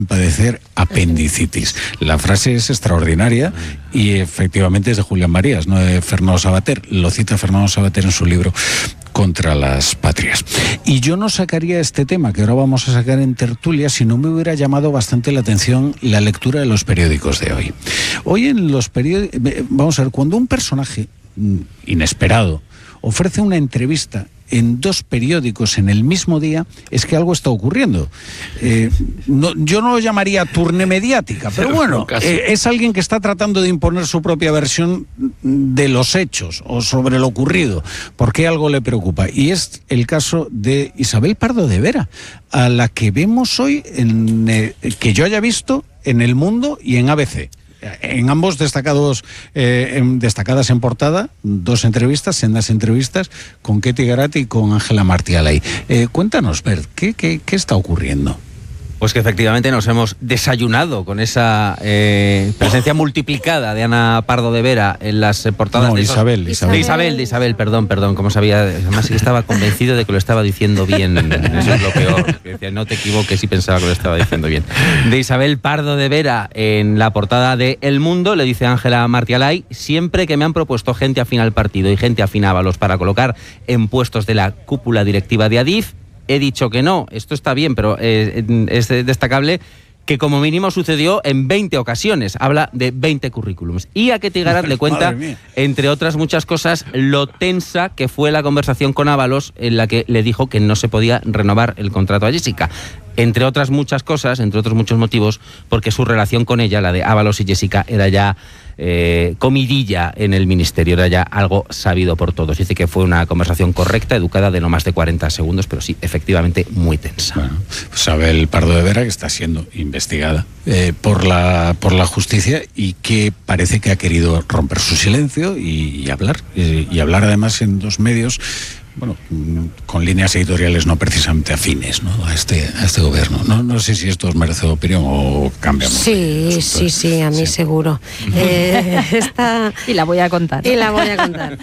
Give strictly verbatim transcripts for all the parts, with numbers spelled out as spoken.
padecer apendicitis. La frase es extraordinaria y efectivamente es de Julián Marías, no de Fernando Savater. Lo cita Fernando Savater en su libro Contra las Patrias. Y yo no sacaría este tema que ahora vamos a sacar en tertulia si no me hubiera llamado bastante la atención la lectura de los periódicos de hoy. Hoy en los periódicos, vamos a ver, cuando un personaje inesperado ofrece una entrevista en dos periódicos en el mismo día, es que algo está ocurriendo. Eh, no, yo no lo llamaría turné mediática, pero bueno, eh, es alguien que está tratando de imponer su propia versión de los hechos o sobre lo ocurrido, porque algo le preocupa. Y es el caso de Isabel Pardo de Vera, a la que vemos hoy, en, eh, que yo haya visto en El Mundo y en A B C. En ambos destacados, eh, en, destacadas en portada, dos entrevistas, sendas entrevistas, con Ketty Garate y con Ángela Martí Alay. Eh, cuéntanos, Bert, ¿qué, qué, ¿qué está ocurriendo? Pues que efectivamente nos hemos desayunado con esa eh, presencia multiplicada de Ana Pardo de Vera en las eh, portadas no, de Isabel, esos... Isabel. De Isabel, de Isabel, perdón, perdón, como sabía, además que estaba convencido de que lo estaba diciendo bien, eso es lo peor, decía, no te equivoques y pensaba que lo estaba diciendo bien. De Isabel Pardo de Vera en la portada de El Mundo, le dice Ángela Martí Alay: siempre que me han propuesto gente afín al partido y gente afín a Ábalos para colocar en puestos de la cúpula directiva de Adif, he dicho que no. Esto está bien, pero eh, es destacable que como mínimo sucedió en veinte ocasiones. Habla de veinte currículums. Y a Ketty Garate le cuenta, entre otras muchas cosas, lo tensa que fue la conversación con Ábalos, en la que le dijo que no se podía renovar el contrato a Jessica. Entre otras muchas cosas, entre otros muchos motivos, porque su relación con ella, la de Ábalos y Jessica, era ya eh, comidilla en el ministerio, era ya algo sabido por todos. Dice que fue una conversación correcta, educada, de no más de cuarenta segundos, pero sí, efectivamente, muy tensa. Bueno, pues Isabel Pardo de Vera, que está siendo investigada eh, por la por la justicia y que parece que ha querido romper su silencio y, y hablar, y, y hablar además en dos medios, bueno, con líneas editoriales no precisamente afines, ¿no?, a este a este gobierno. No, no sé si esto os merece opinión o cambiamos. Sí, sí, sí, a mí sí, seguro. Eh, esta... Y la voy a contar. Y la voy a contar.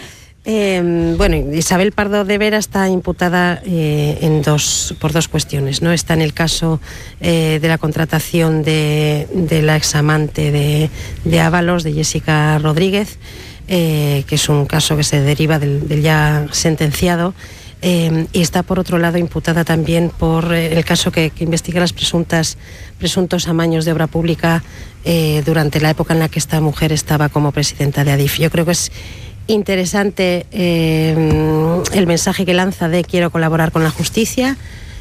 Eh, bueno, Isabel Pardo de Vera está imputada eh, en dos, por dos cuestiones, ¿no? Está en el caso eh, de la contratación de, de la examante de, de Ábalos, de Jessica Rodríguez, Eh, que es un caso que se deriva del, del ya sentenciado, eh, y está por otro lado imputada también por eh, el caso que, que investiga las presuntas presuntos amaños de obra pública eh, durante la época en la que esta mujer estaba como presidenta de Adif. Yo creo que es interesante eh, el mensaje que lanza de quiero colaborar con la justicia.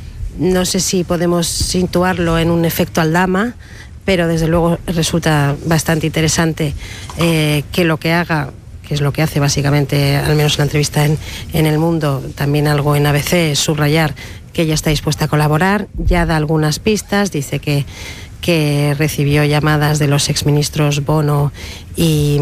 No sé si podemos situarlo en un efecto Aldama, pero desde luego resulta bastante interesante eh, que lo que haga, que es lo que hace básicamente, al menos en la entrevista en, en El Mundo, también algo en A B C, es subrayar que ella está dispuesta a colaborar, ya da algunas pistas, dice que, que recibió llamadas de los exministros Bono y...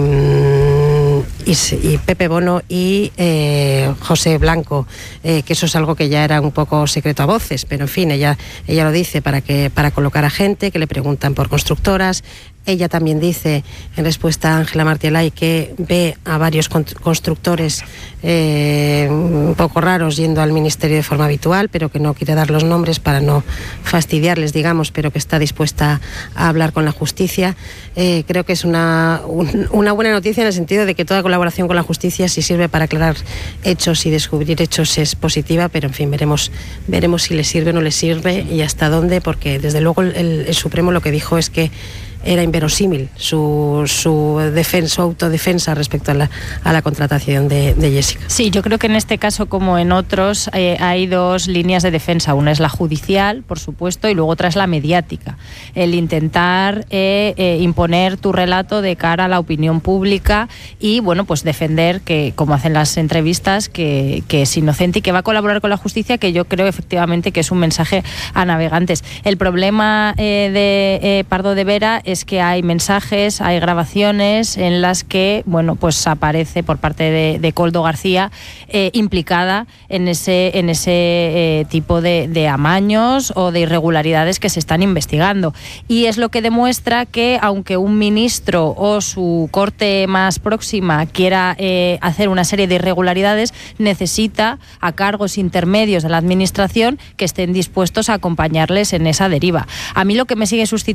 Y, y Pepe Bono y eh, José Blanco, eh, que eso es algo que ya era un poco secreto a voces, pero en fin, ella, ella lo dice para, que, para colocar a gente, que le preguntan por constructoras. Ella también dice, en respuesta a Ángela Martí Alay, que ve a varios constructores eh, un poco raros yendo al ministerio de forma habitual, pero que no quiere dar los nombres para no fastidiarles, digamos, pero que está dispuesta a hablar con la justicia. Eh, creo que es una, un, una buena noticia en el sentido de que toda colaboración con la justicia, si sirve para aclarar hechos y descubrir hechos, es positiva, pero en fin, veremos, veremos si le sirve o no le sirve y hasta dónde, porque desde luego el, el Supremo lo que dijo es que era inverosímil su, su, defensa, su autodefensa respecto a la, a la contratación de, de Jessica. Sí, yo creo que en este caso, como en otros, eh, hay dos líneas de defensa. Una es la judicial, por supuesto, y luego otra es la mediática. El intentar eh, eh, imponer tu relato de cara a la opinión pública y, bueno, pues defender que, como hacen las entrevistas, que, que es inocente y que va a colaborar con la justicia, que yo creo efectivamente que es un mensaje a navegantes. El problema eh, de eh, Pardo de Vera es es que hay mensajes, hay grabaciones en las que, bueno, pues aparece por parte de, de Koldo García eh, implicada en ese, en ese eh, tipo de, de amaños o de irregularidades que se están investigando. Y es lo que demuestra que, aunque un ministro o su corte más próxima quiera eh, hacer una serie de irregularidades, necesita a cargos intermedios de la administración que estén dispuestos a acompañarles en esa deriva. A mí lo que me sigue suscitando